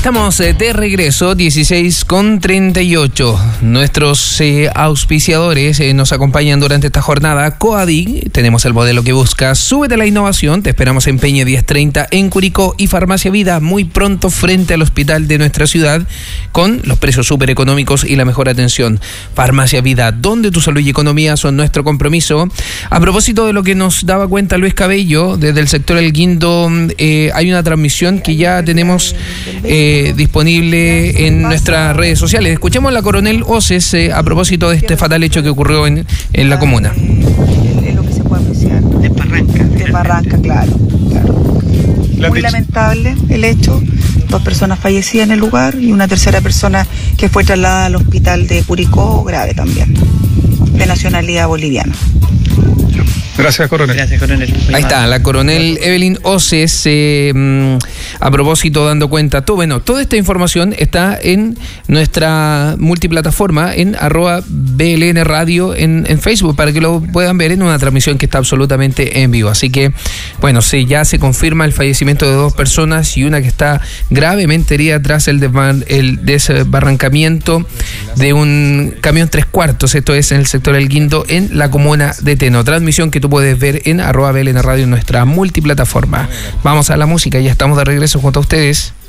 Estamos de regreso, 16:38. Nuestros auspiciadores nos acompañan durante esta jornada. Coadig, tenemos el modelo que busca. Súbete a la innovación, te esperamos en Peña 1030 en Curicó, y Farmacia Vida, muy pronto frente al hospital de nuestra ciudad, con los precios súper económicos y la mejor atención. Farmacia Vida, donde tu salud y economía son nuestro compromiso. A propósito de lo que nos daba cuenta Luis Cabello, desde el sector El Guindo, hay una transmisión que ya tenemos disponible en nuestras redes sociales. Escuchemos a la coronel Oces a propósito de este fatal hecho que ocurrió en la comuna. Es lo que se puede apreciar. De Barranca, claro. Muy lamentable el hecho. 2 personas fallecidas en el lugar y una tercera persona que fue trasladada al hospital de Curicó, grave también, de nacionalidad boliviana. Gracias, coronel. Ahí está, la coronel Evelyn Oces, a propósito, dando cuenta. Toda esta información está en nuestra multiplataforma, en @BLN Radio en Facebook, para que lo puedan ver en una transmisión que está absolutamente en vivo. Así que, bueno, ya se confirma el fallecimiento de 2 personas y una que está gravemente herida tras el desbarrancamiento de un camión 3/4. Esto es en el sector El Guindo, en la comuna de Teno. Transmisión que tú puedes ver en @BLN Radio en nuestra multiplataforma. Vamos a la música, ya estamos de regreso junto a ustedes.